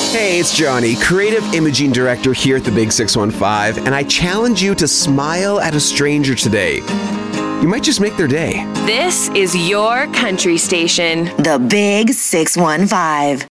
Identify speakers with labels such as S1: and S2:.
S1: Hey, it's Johnny, creative imaging director here at the Big 615, and I challenge you to smile at a stranger today. You might just make their day.
S2: This is your country station.
S3: The Big 615.